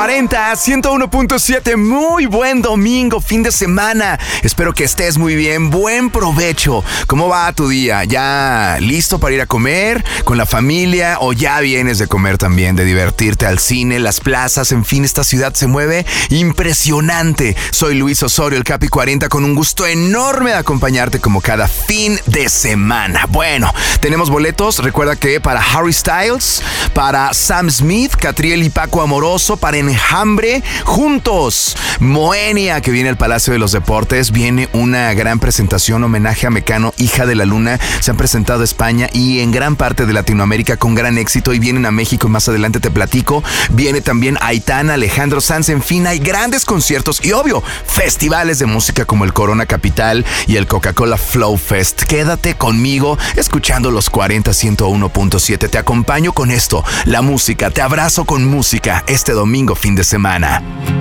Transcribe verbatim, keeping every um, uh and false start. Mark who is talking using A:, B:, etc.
A: cuarenta, ciento uno punto siete. Muy buen domingo, fin de semana. Espero que estés muy bien. Buen provecho. ¿Cómo va tu día? ¿Ya listo para ir a comer con la familia? ¿O ya vienes de comer también, de divertirte al cine, las plazas? En fin, esta ciudad se mueve impresionante. Soy Luis Osorio, el Capi cuarenta, con un gusto enorme de acompañarte como cada fin de semana. Bueno, tenemos boletos. Recuerda que para Harry Styles, para Sam Smith, Catriel y Paco Amoroso, para Enjambre, juntos. Moenia, que viene al Palacio de los Deportes. Viene una gran presentación, homenaje a Mecano, hija de la luna. Se han presentado a España y en gran parte de Latinoamérica con gran éxito, y vienen a México y más adelante te platico. Viene también Aitana, Alejandro Sanz. En fin, hay grandes conciertos y, obvio, festivales de música como el Corona Capital y el Coca-Cola Flow Fest. Quédate conmigo escuchando los cuarenta, ciento uno punto siete. Te acompaño con esto, la música. Te abrazo con música este domingo fin de semana.